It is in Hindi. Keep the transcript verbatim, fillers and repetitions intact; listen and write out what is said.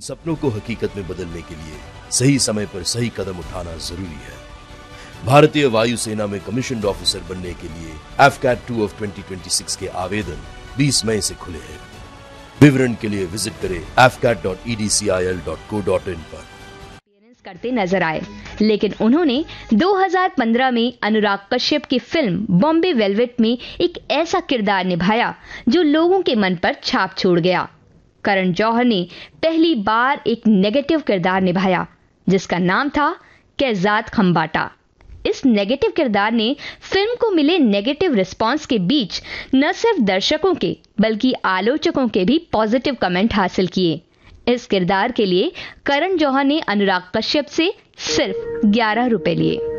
सपनों को हकीकत में बदलने के लिए सही समय पर सही कदम उठाना जरूरी है। भारतीय वायुसेना में कमीशन्ड ऑफिसर बनने के लिए F cat two of twenty twenty six के आवेदन बीस मई से खुले हैं। विवरण के लिए विजिट करें F cat dot E D C I L dot co dot in पर। करते नजर आए, लेकिन उन्होंने दो हज़ार पंद्रह में अनुराग कश्यप की फिल्म बॉम्बे वेलवेट में एक ऐसा किरदार निभाया जो लोगों के मन पर छाप छोड़ गया। करण जौहर ने पहली बार एक नेगेटिव किरदार निभाया जिसका नाम था कैजात खंबाटा। इस नेगेटिव किरदार ने फिल्म को मिले नेगेटिव रिस्पांस के बीच न सिर्फ दर्शकों के बल्कि आलोचकों के भी पॉजिटिव कमेंट हासिल किए। इस किरदार के लिए करण जौहर ने अनुराग कश्यप से सिर्फ ग्यारह रुपए लिए।